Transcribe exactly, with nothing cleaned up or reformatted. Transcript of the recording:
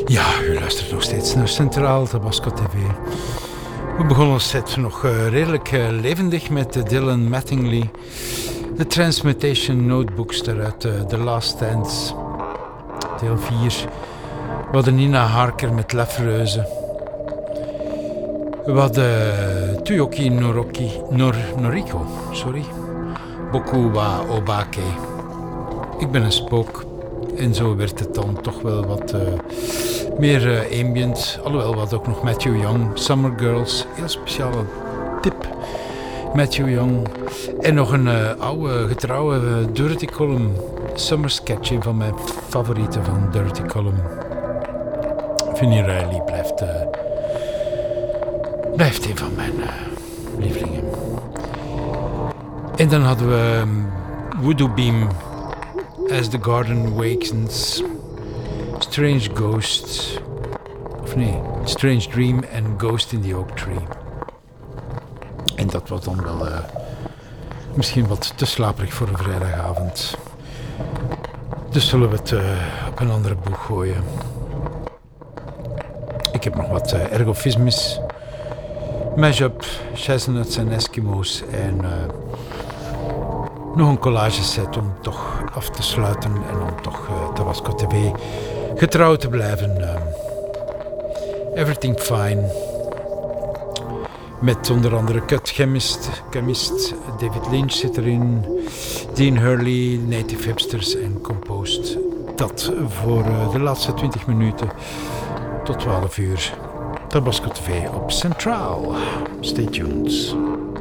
Ja, u luistert nog steeds naar Centraal Tabasco T V. We begonnen ons set nog uh, redelijk uh, levendig met uh, Dylan Mattingly. De Transmutation Notebooks uit uh, The Last Dance. Deel vier. We hadden Nina Harker met Lefreuze. We hadden uh, Tuyoki Noroki, Nor, Noriko, sorry. Boku wa Obake. Ik ben een spook. En zo werd het dan toch wel wat uh, meer uh, ambient. Alhoewel, wat ook nog Matthew Young, Summer Girls, heel speciale tip. Matthew Young. En nog een uh, oude, getrouwe uh, Dirty Column Summer Sketch, een van mijn favorieten van Dirty Column. Vinnie Riley blijft, uh, blijft een van mijn uh, lievelingen. En dan hadden we um, Voodoo Beam. As the Garden Wakens, Strange Ghost, of nee, Strange Dream en Ghost in the Oak Tree. En dat was dan wel uh, misschien wat te slaperig voor een vrijdagavond. Dus zullen we het uh, op een andere boeg gooien. Ik heb nog wat uh, ergofismus, mashup, chestnuts en Eskimo's en... Uh, nog een collageset om toch af te sluiten en om toch uh, Tabasco T V getrouw te blijven. Uh, Everything Fine. Met onder andere Cut Chemist, Chemist, David Lynch zit erin, Dean Hurley, Native Hipsters en Composed. Dat voor uh, de laatste twintig minuten tot twaalf uur. Tabasco T V op Centraal. Stay tuned.